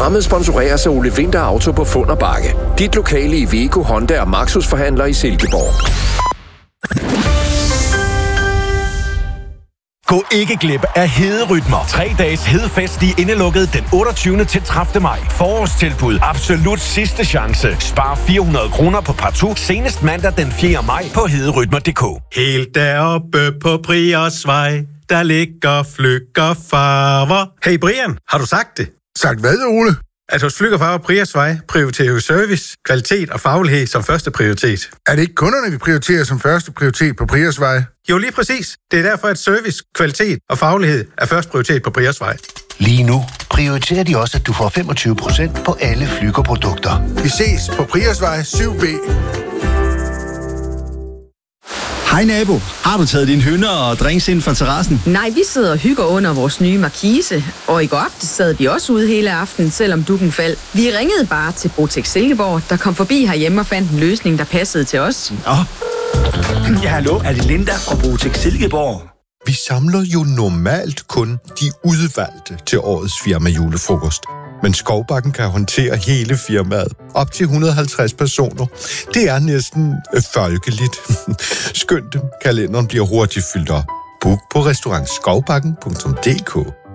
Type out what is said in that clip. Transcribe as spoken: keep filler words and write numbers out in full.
Programmet sponsoreres af Ole Winther Auto på Fund og Bakke. Dit lokale Iveco, Honda og Maxus forhandler i Silkeborg. Gå ikke glip af Hederytmer. Tre dages hedefest i indelukket den otteogtyvende til tredivte maj. Forårstilbud. Absolut sidste chance. Spar fire hundrede kroner på partout senest mandag den fjerde maj på hederytmer punktum d k. Helt deroppe på Briosvej, der ligger Flygger Farver. Hey Brian, har du sagt det? Sagt hvad, Ole? At hos Flygger Farver Briosvej prioriterer vi service, kvalitet og faglighed som første prioritet. Er det ikke kunderne, vi prioriterer som første prioritet på Briosvej? Jo, lige præcis. Det er derfor, at service, kvalitet og faglighed er første prioritet på Briosvej. Lige nu prioriterer de også, at du får femogtyve procent på alle Flygger-produkter. Vi ses på Briosvej syv B. Hej nabo, har du taget dine hønder og drinks ind fra terrassen? Nej, vi sidder og hygger under vores nye markise, og i går aftes sad vi også ude hele aften, selvom dukken faldt. Vi ringede bare til Botex Silkeborg, der kom forbi herhjemme og fandt en løsning, der passede til os. Nå, ja hallo, er det Linda fra Botex Silkeborg? Vi samler jo normalt kun de udvalgte til årets firma julefrokost. Men Skovbakken kan håndtere hele firmaet. Op til et hundrede og halvtreds personer. Det er næsten øh, folkeligt. Skønt, kalenderen bliver hurtigt fyldt op. Book på restaurant skovbakken punktum d k.